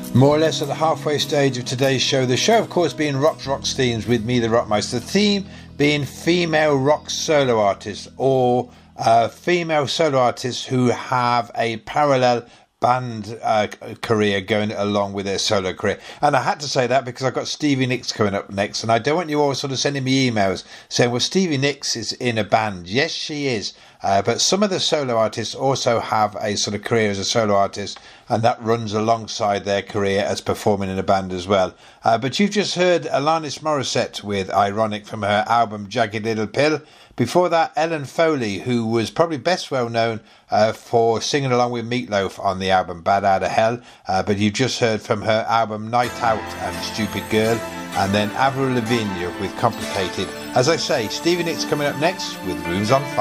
More or less at the halfway stage of today's show. The show, of course, being Rock's themes with me, the Rockmeister. The theme being female rock solo artists or female solo artists who have a parallel band career going along with their solo career. And I had to say that because I've got Stevie Nicks coming up next, and I don't want you all sort of sending me emails saying, well, Stevie Nicks is in a band. Yes, she is. But some of the solo artists also have a sort of career as a solo artist, and that runs alongside their career as performing in a band as well. But you've just heard Alanis Morissette with Ironic from her album Jagged Little Pill. Before that, Ellen Foley, who was probably best well known for singing along with Meatloaf on the album Bad Outta Hell. But you've just heard from her album Night Out and Stupid Girl. And then Avril Lavigne with Complicated. As I say, Stevie Nicks coming up next with Rooms on Fire.